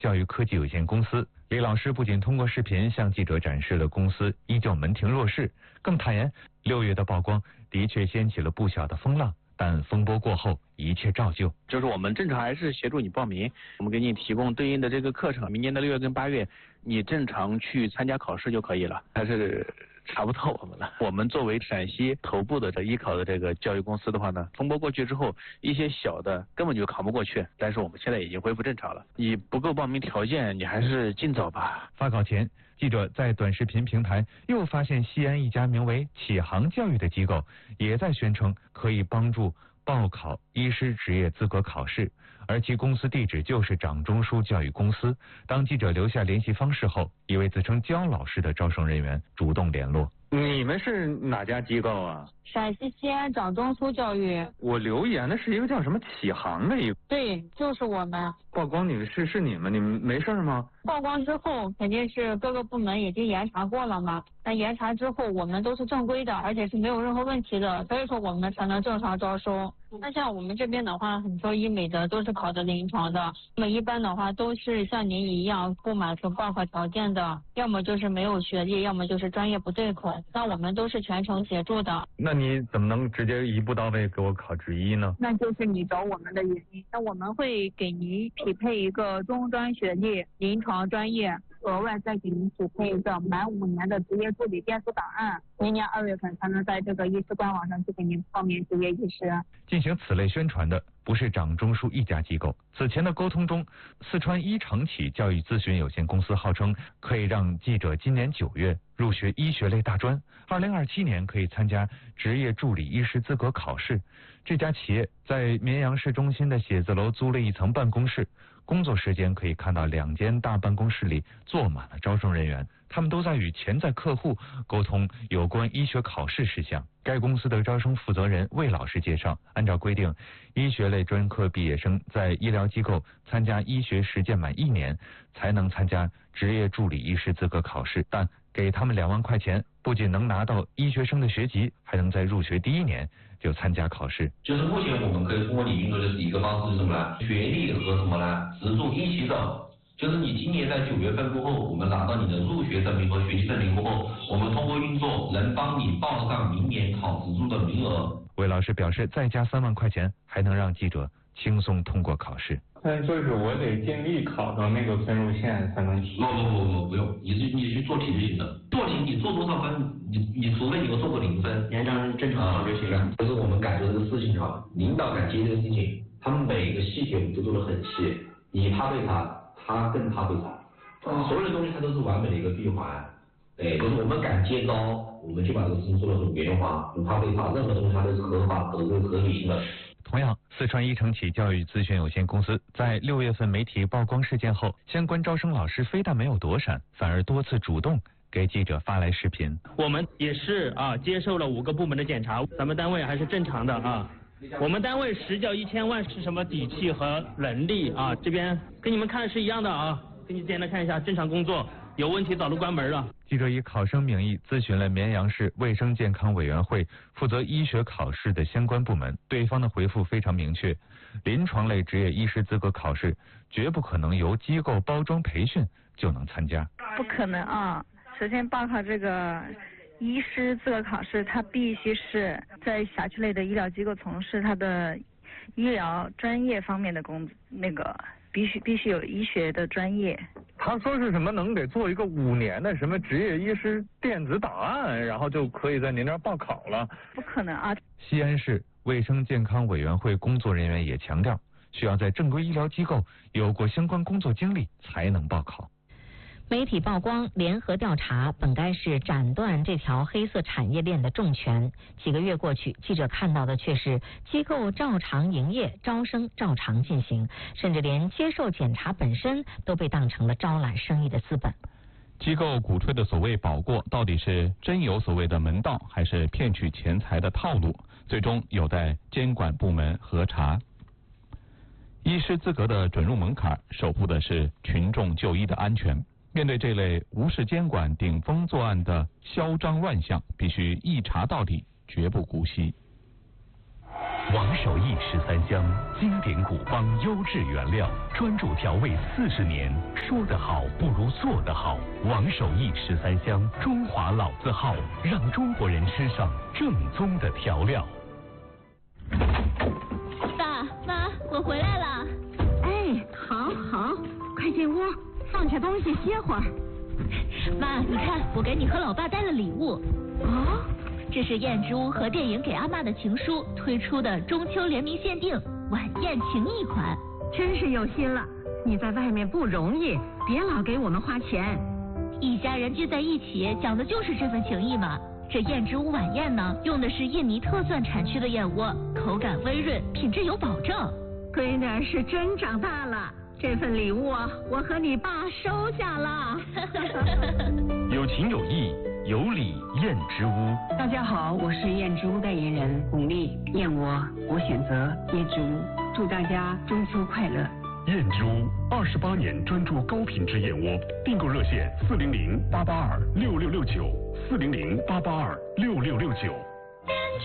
教育科技有限公司。李老师不仅通过视频向记者展示了公司依旧门庭若市，更坦言6月的曝光的确掀起了不小的风浪，但风波过后一切照旧。 就是我们正常还是协助你报名，我们给你提供对应的这个课程，明年的6月跟8月你正常去参加考试就可以了。还是查不透我们了。我们作为陕西头部的艺考的这个教育公司的话呢，风波过去之后，一些小的根本就扛不过去，但是我们现在已经恢复正常了。你不够报名条件，你还是尽早吧。 发考前，记者在短视频平台又发现西安一家名为启航教育的机构也在宣称可以帮助报考医师执业资格考试，而其公司地址就是掌中枢教育公司。当记者留下联系方式后，一位自称焦老师的招生人员主动联络。 你们是哪家机构啊？ 陕西西安掌中枢教育。 我留言的是一个叫什么启航的一个。 对，就是我们。 曝光是你们没事吗？ 曝光之后肯定是各个部门已经严查过了嘛，但严查之后我们都是正规的，而且是没有任何问题的，所以说我们才能正常招收。那像我们这边的话，很多医美的都是考的临床的，那么一般的话都是像您一样不满足报考条件的，要么就是没有学历，要么就是专业不对口，那我们都是全程协助的。 那你怎么能直接一步到位给我考执医呢？ 那就是你找我们的原因，那我们会给您匹配一个中专学历临床专业，额外再给您匹配一个满5年的执业助理电子档案，明年2月份才能在这个医师官网上去给您报名执业医师。 进行此类宣传的不是掌中枢一家机构，此前的沟通中，四川一长启教育咨询有限公司号称可以让记者今年9月入学医学类大专，2027年可以参加执业助理医师资格考试。这家企业在绵阳市中心的写字楼租了一层办公室，工作时间可以看到2间大办公室里坐满了招生人员，他们都在与潜在客户沟通有关医学考试事项。该公司的招生负责人魏老师介绍，按照规定，医学类专科毕业生在医疗机构参加医学实践满1年，才能参加执业助理医师资格考试，但给他们2万块钱，不仅能拿到医学生的学籍，还能在入学第1年就参加考试。 就是目前我们可以通过你运作的是一个方式是什么呢？学历和什么呢？资助一起走。就是你今年在9月份过后，我们拿到你的入学证明和学习证明过后，我们通过运作能帮你报上明年考资助的名额。 魏老师表示，再加3万块钱，还能让记者轻松通过考试。 但就是我得尽力考到那个分数线才能。 不用，你去做题就行了。做题你做多少分，你除非你有做过0分，延长正常就行了。就是我们敢做这个事情啊，领导敢接这个事情，他们每个细节我们都做得很细，你怕被他更怕被所有的东西它都是完美的一个闭环。就是我们敢接招，我们就把这个事情做得很圆滑，不怕被罚，任何东西它都是合法、合理性的。 同样，四川一承启教育咨询有限公司在6月份媒体曝光事件后，相关招生老师非但没有躲闪，反而多次主动给记者发来视频。 我们也是接受了5个部门的检查，咱们单位还是正常的啊。我们单位实缴1000万是什么底气和能力啊？这边跟你们看是一样的啊，给你简单看一下，正常工作，有问题早都关门了。 记者以考生名义咨询了绵阳市卫生健康委员会负责医学考试的相关部门，对方的回复非常明确，临床类执业医师资格考试绝不可能由机构包装培训就能参加。 不可能啊！首先报考这个医师资格考试，他必须是在辖区内的医疗机构从事他的医疗专业方面的必须有医学的专业。 他说是什么能给做一个5年的什么执业医师电子档案，然后就可以在您这儿报考了。 不可能啊！ 西安市卫生健康委员会工作人员也强调，需要在正规医疗机构有过相关工作经历才能报考。 媒体曝光联合调查本该是斩断这条黑色产业链的重拳，几个月过去，记者看到的却是机构照常营业，招生照常进行，甚至连接受检查本身都被当成了招揽生意的资本。 机构鼓吹的所谓保过，到底是真有所谓的门道，还是骗取钱财的套路？最终有待监管部门核查。医师资格的准入门槛，守护的是群众就医的安全。面对这类无视监管、顶风作案的嚣张乱象，必须一查到底，绝不姑息。 王守义13香，经典古方优质原料，专注调味40年。说得好不如做得好。王守义13香，中华老字号，让中国人吃上正宗的调料。 爸妈，我回来了。 哎，好，快进屋，放下东西歇会儿。 妈，你看，我给你和老爸带了礼物。 哦， 这是燕之屋和电影给阿嬷的情书推出的中秋联名限定晚宴情谊款。 真是有心了，你在外面不容易，别老给我们花钱。 一家人聚在一起，讲的就是这份情谊嘛。这燕之屋晚宴呢，用的是印尼特蒜产区的燕窝，口感微润，品质有保证。 闺女是真长大了，这份礼物我和你爸收下了。 有情有义，有礼燕之屋。 大家好，我是燕之屋代言人巩俐，燕窝我选择燕之屋，祝大家中秋快乐。 燕之屋28年专注高品质燕窝，订购热线400-882-6669，400-882-6669。